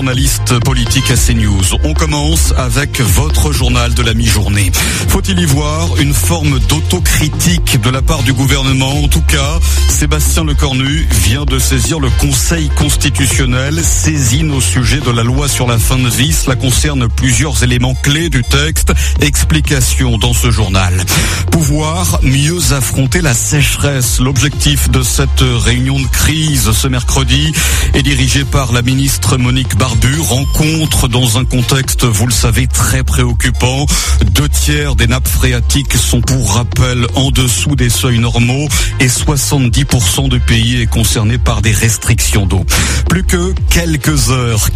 journaliste politique à CNews. On commence avec votre journal de la mi-journée. Faut-il y voir une forme d'autocritique de la part du gouvernement? En tout cas, Sébastien Lecornu vient de saisir le Conseil constitutionnel, saisine au sujet de la loi sur la fin de vie. Cela concerne plusieurs éléments clés du texte. Explication dans ce journal. Pouvoir mieux affronter la sécheresse. L'objectif de cette réunion de crise ce mercredi est dirigé par la ministre Monique Barbu. Rencontre dans un contexte, vous le savez, très préoccupant. 2/3 des nappes phréatiques sont pour rappel en dessous des seuils normaux et 70% du pays est concerné par des restrictions d'eau. Plus que quelques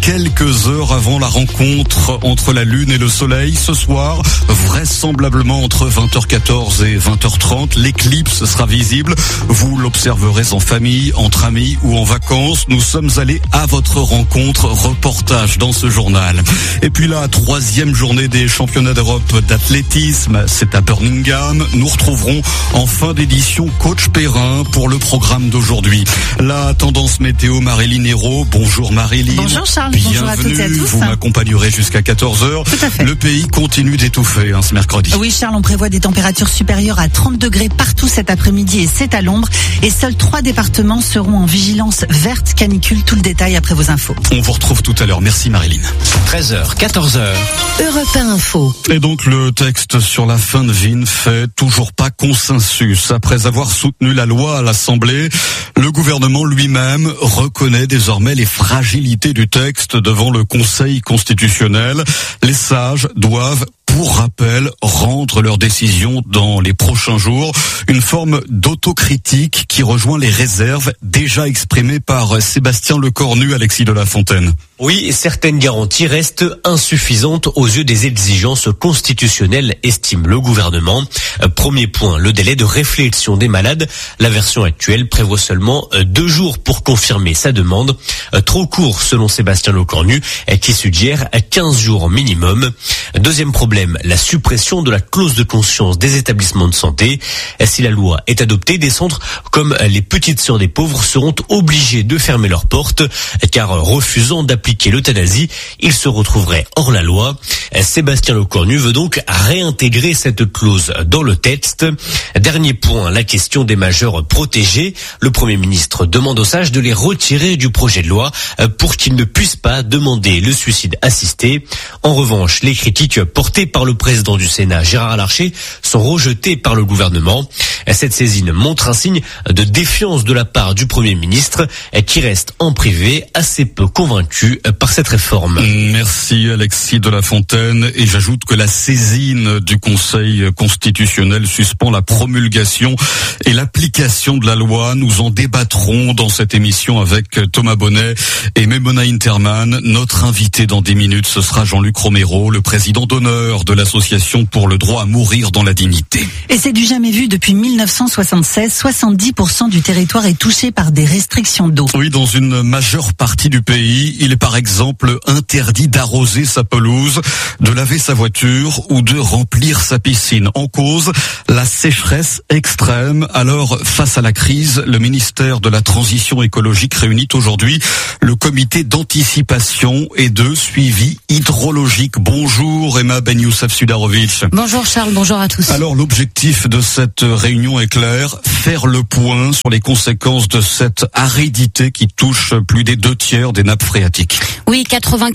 heures avant la rencontre entre la Lune et le Soleil, ce soir, vraisemblablement entre 20h14 et 20h30, l'éclipse sera visible. Vous l'observerez en famille, entre amis ou en vacances. Nous sommes allés à votre rencontre, reportage dans ce journal. Et puis la 3e journée des championnats d'Europe d'athlétisme, c'est à Birmingham. Nous retrouverons en fin d'édition Coach Perrin pour le programme d'aujourd'hui. La tendance météo, Marilyn Hérault. Bonjour Marilyn. Bonjour Charles, bienvenue. Bonjour à toutes et à tous. Vous m'accompagnerez jusqu'à 14h. Tout à fait. Le pays continue d'étouffer ce mercredi. Oui Charles, on prévoit des températures supérieures à 30 degrés partout cet après-midi et c'est à l'ombre. Et seuls 3 départements seront en vigilance verte canicule. Tout le détail après vos infos. On vous retrouve tout à l'heure. Merci Marilyn. 13h, 14h. Europe 1 Info. Et donc le texte sur la fin de vie ne fait toujours pas consensus. Après avoir soutenu la loi à l'Assemblée, le gouvernement lui-même reconnaît désormais les fragilités du texte devant le Conseil constitutionnel. Les sages doivent, pour rappel, rendre leur décision dans les prochains jours. Une forme d'autocritique qui rejoint les réserves déjà exprimées par Sébastien Lecornu, Alexis de la Fontaine. Oui, certaines garanties restent insuffisantes aux yeux des exigences constitutionnelles, estime le gouvernement. Premier point, le délai de réflexion des malades. La version actuelle prévoit seulement 2 jours pour confirmer sa demande. Trop court selon Sébastien Lecornu, qui suggère 15 jours minimum. Deuxième problème, la suppression de la clause de conscience des établissements de santé. Si la loi est adoptée, des centres comme les Petites Sœurs des Pauvres seront obligés de fermer leurs portes, car refusant d'appliquer l'euthanasie, ils se retrouveraient hors la loi. Sébastien Lecornu veut donc réintégrer cette clause dans le texte. Dernier point, la question des majeurs protégés. Le Premier ministre demande aux sages de les retirer du projet de loi pour qu'ils ne puissent pas demander le suicide assisté. En revanche, les critiques portées par le président du Sénat, Gérard Larcher, sont rejetées par le gouvernement. Cette saisine montre un signe de défiance de la part du Premier ministre qui reste en privé assez peu convaincu par cette réforme. Merci Alexis de la Fontaine. Et j'ajoute que la saisine du Conseil constitutionnel suspend la promulgation et l'application de la loi. Nous en débattrons dans cette émission avec Thomas Bonnet et Memona Interman. Notre invité dans 10 minutes, ce sera Jean-Luc Romero, le président d'honneur de l'Association pour le droit à mourir dans la dignité. Et c'est du jamais vu depuis 1976. 70% du territoire est touché par des restrictions d'eau. Oui, dans une majeure partie du pays, il est par exemple interdit d'arroser sa pelouse, de laver sa voiture ou de remplir sa piscine. En cause, la sécheresse extrême. Alors, face à la crise, le ministère de la Transition écologique réunit aujourd'hui le comité d'anticipation et de suivi hydrologique. Bonjour Emma Ben Youssef Sudarovic. Bonjour Charles, bonjour à tous. Alors l'objectif de cette réunion est clair, faire le point sur les conséquences de cette aridité qui touche plus des 2/3 des nappes phréatiques. Oui,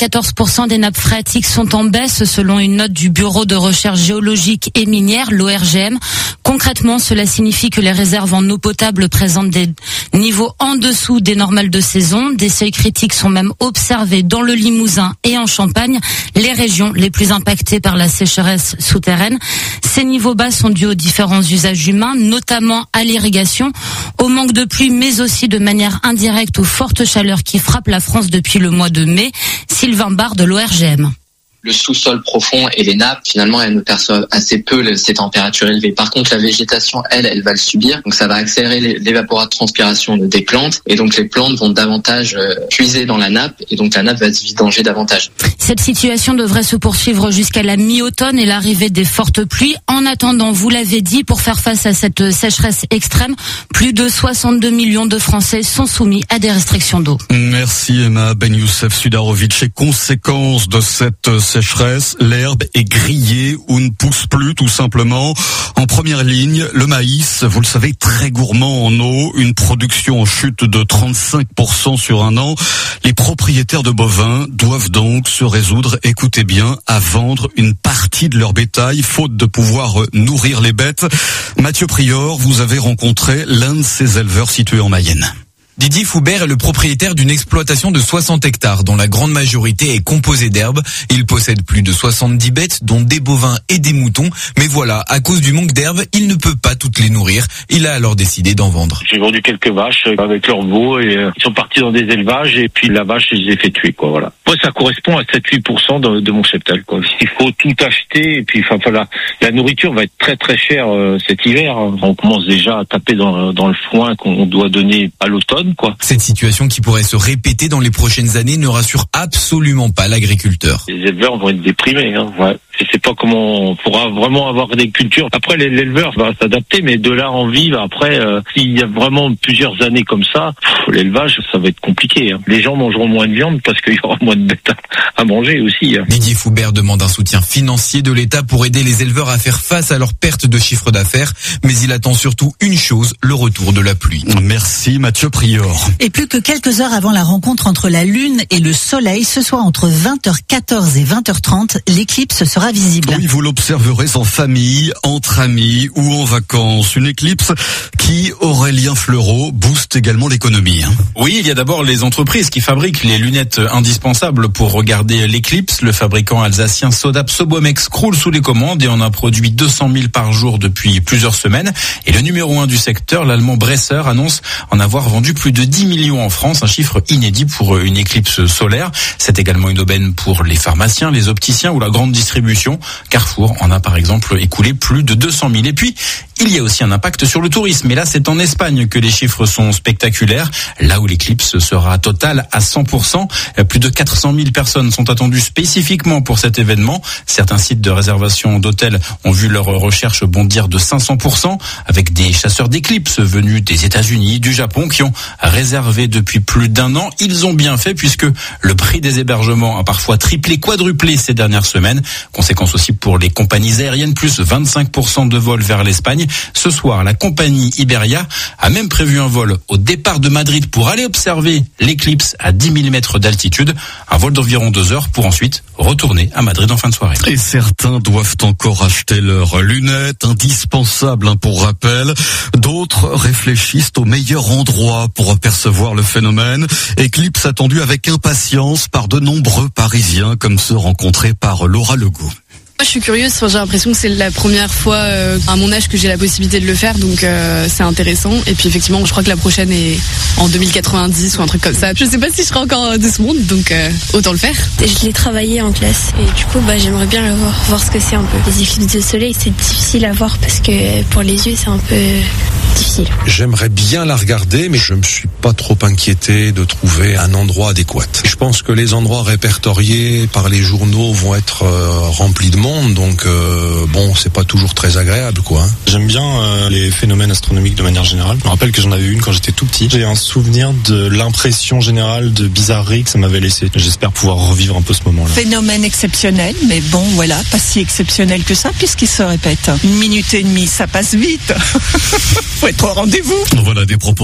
94% des nappes phréatiques sont en baisse selon une note du Bureau de recherche géologique et minière, l'ORGM. Concrètement, cela signifie que les réserves en eau potable présentent des niveaux en dessous des normales de saison. Des seuils critiques sont même observés dans le Limousin et en Champagne, les régions les plus impactées par la sécheresse souterraine. Ces niveaux bas sont dus aux différents usages humains, notamment à l'irrigation, au manque de pluie, mais aussi de manière indirecte aux fortes chaleurs qui frappent la France depuis le mois de mai. Sylvain Barre de l'ORGM. Le sous-sol profond et les nappes, finalement, elles ne perçoivent assez peu ces températures élevées. Par contre, la végétation, elle va le subir. Donc, ça va accélérer l'évapotranspiration des plantes. Et donc, les plantes vont davantage puiser dans la nappe. Et donc, la nappe va se vidanger davantage. Cette situation devrait se poursuivre jusqu'à la mi-automne et l'arrivée des fortes pluies. En attendant, vous l'avez dit, pour faire face à cette sécheresse extrême, plus de 62 millions de Français sont soumis à des restrictions d'eau. Merci Emma. Ben Youssef Sudarovic. Et conséquence de cette sécheresse, l'herbe est grillée ou ne pousse plus tout simplement. En première ligne, le maïs, vous le savez, très gourmand en eau, une production en chute de 35% sur un an. Les propriétaires de bovins doivent donc se résoudre, écoutez bien, à vendre une partie de leur bétail, faute de pouvoir nourrir les bêtes. Mathieu Prior, vous avez rencontré l'un de ces éleveurs situés en Mayenne. Didier Foubert est le propriétaire d'une exploitation de 60 hectares dont la grande majorité est composée d'herbes. Il possède plus de 70 bêtes dont des bovins et des moutons. Mais voilà, à cause du manque d'herbes, il ne peut pas toutes les nourrir. Il a alors décidé d'en vendre. J'ai vendu quelques vaches avec leurs veaux et ils sont partis dans des élevages et puis la vache, je les ai fait tuer, quoi, voilà. Moi, ça correspond à 7-8% de mon cheptel, quoi. Il faut tout acheter et puis la nourriture va être très très chère cet hiver. On commence déjà à taper dans le foin qu'on doit donner à l'automne. Cette situation qui pourrait se répéter dans les prochaines années ne rassure absolument pas l'agriculteur. Les éleveurs vont être déprimés, ouais. Je sais pas comment on pourra vraiment avoir des cultures. Après, l'éleveur va s'adapter, mais de là en vivre, après, s'il y a vraiment plusieurs années comme ça, l'élevage, ça va être compliqué. Les gens mangeront moins de viande parce qu'il y aura moins de bêtes à manger aussi. Didier Foubert demande un soutien financier de l'État pour aider les éleveurs à faire face à leur perte de chiffre d'affaires, mais il attend surtout une chose, le retour de la pluie. Merci Mathieu Prior. Et plus que quelques heures avant la rencontre entre la Lune et le Soleil, ce soir entre 20h14 et 20h30, l'éclipse sera visible. Oui, vous l'observerez en famille, entre amis ou en vacances. Une éclipse qui, Aurélien Fleureau, booste également l'économie. Oui, il y a d'abord les entreprises qui fabriquent les lunettes indispensables pour regarder l'éclipse. Le fabricant alsacien Sodap Sobomex croule sous les commandes et en a produit 200 000 par jour depuis plusieurs semaines. Et le numéro 1 du secteur, l'allemand Bresser, annonce en avoir vendu plus de 10 millions en France, un chiffre inédit pour une éclipse solaire. C'est également une aubaine pour les pharmaciens, les opticiens ou la grande distribution. Carrefour en a par exemple écoulé plus de 200 000. Et puis, il y a aussi un impact sur le tourisme. Et là, c'est en Espagne que les chiffres sont spectaculaires. Là où l'éclipse sera totale à 100%. Plus de 400 000 personnes sont attendues spécifiquement pour cet événement. Certains sites de réservation d'hôtels ont vu leurs recherches bondir de 500%, avec des chasseurs d'éclipses venus des États-Unis, du Japon, qui ont réservé depuis plus d'un an. Ils ont bien fait puisque le prix des hébergements a parfois triplé, quadruplé ces dernières semaines. Conséquence aussi pour les compagnies aériennes, plus 25% de vols vers l'Espagne. Ce soir, la compagnie Iberia a même prévu un vol au départ de Madrid pour aller observer l'éclipse à 10 000 mètres d'altitude. Un vol d'environ 2 heures pour ensuite retourner à Madrid en fin de soirée. Et certains doivent encore acheter leurs lunettes, indispensables pour rappel. D'autres réfléchissent au meilleur endroit pour percevoir le phénomène. Éclipse attendu avec impatience par de nombreux Parisiens, comme ceux rencontrés par Laura Legault. Moi, je suis curieuse, j'ai l'impression que c'est la première fois à mon âge que j'ai la possibilité de le faire, donc c'est intéressant. Et puis effectivement, je crois que la prochaine est en 2090 ou un truc comme ça. Je sais pas si je serai encore de ce monde, donc autant le faire. Je l'ai travaillé en classe et du coup j'aimerais bien le voir ce que c'est un peu. Les éclipses de soleil, c'est difficile à voir parce que pour les yeux, c'est un peu difficile. J'aimerais bien la regarder, mais je me suis pas trop inquiété de trouver un endroit adéquat. Je pense que les endroits répertoriés par les journaux vont être remplis de monde. Donc c'est pas toujours très agréable quoi. J'aime bien les phénomènes astronomiques de manière générale. Je me rappelle que j'en avais une quand j'étais tout petit. J'ai un souvenir de l'impression générale de bizarrerie que ça m'avait laissé. J'espère pouvoir revivre un peu ce moment-là. Phénomène exceptionnel, mais pas si exceptionnel que ça puisqu'il se répète. 1 minute et demie, ça passe vite. Faut être au rendez-vous. Voilà des propos